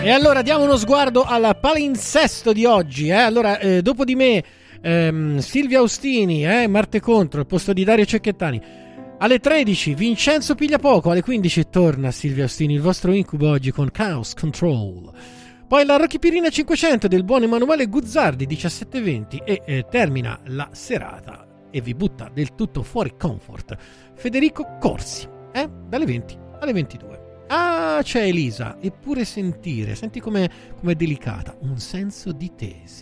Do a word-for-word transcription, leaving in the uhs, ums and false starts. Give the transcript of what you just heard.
E allora diamo uno sguardo al palinsesto di oggi. Eh? Allora, eh, dopo di me, ehm, Silvia Austini, eh, Marte Contro, al posto di Dario Cecchettani. Alle tredici, Vincenzo Pigliapoco. Alle quindici torna Silvia Austini, il vostro incubo oggi con Chaos Control. Poi la Rocky Pirina cinquecento del buon Emanuele Guzzardi, diciassette e venti. E eh, termina la serata e vi butta del tutto fuori comfort Federico Corsi, eh? dalle venti alle ventidue. Ah, c'è Elisa, eppure sentire, senti com'è, com'è delicata, un senso di tesi.